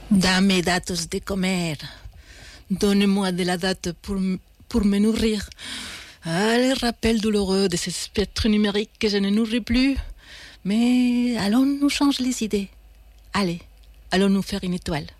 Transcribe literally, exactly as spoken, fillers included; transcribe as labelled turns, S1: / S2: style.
S1: Dame datos de comer. Donne-moi de la date pour, pour me nourrir. Ah, les rappels douloureux de ces spectres numériques que je ne nourris plus. Mais allons-nous changer les idées. Allez, allons-nous faire une étoile.